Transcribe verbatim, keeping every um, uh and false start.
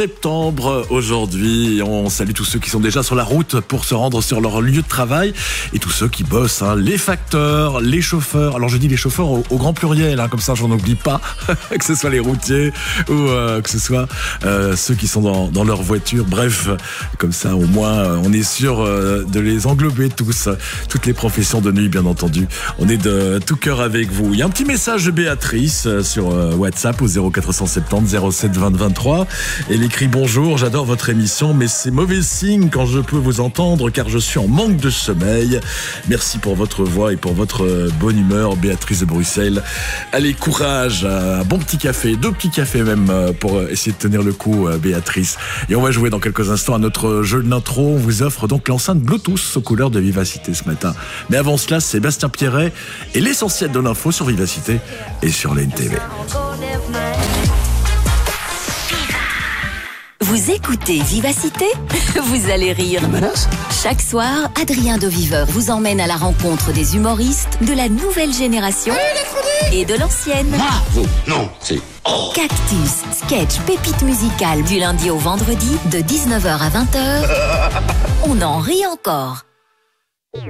Septembre aujourd'hui, on salue tous ceux qui sont déjà sur la route pour se rendre sur leur lieu de travail et tous ceux qui bossent, hein, les facteurs, les chauffeurs. Alors je dis les chauffeurs au, au grand pluriel, hein, comme ça j'en oublie pas, que ce soit les routiers ou euh, que ce soit euh, ceux qui sont dans, dans leur voiture. Bref, comme ça au moins euh, on est sûr euh, de les englober tous, toutes les professions de nuit bien entendu. On est de tout cœur avec vous. Il y a un petit message de Béatrice euh, sur euh, WhatsApp au zéro quatre cent soixante-dix zéro sept vingt vingt-trois. Elle écrit: bonjour, j'adore votre émission, mais c'est mauvais signe quand je peux vous entendre car je suis en manque de sommeil. Merci pour votre voix et pour votre bonne humeur, Béatrice de Bruxelles. Allez, courage, un bon petit café, deux petits cafés même pour essayer de tenir le coup, Béatrice. Et on va jouer dans quelques instants à notre jeu d'intro. On vous offre donc l'enceinte Bluetooth aux couleurs de Vivacité ce matin. Mais avant cela, Sébastien Pierret et l'essentiel de l'info sur Vivacité et sur l'A N T V. Vous écoutez Vivacité? Vous allez rire. Chaque soir, Adrien de Viveur vous emmène à la rencontre des humoristes de la nouvelle génération et de l'ancienne. Ah, vous, non, c'est... Oh. Cactus, sketch, pépite musicale du lundi au vendredi de dix-neuf heures à vingt heures. On en rit encore.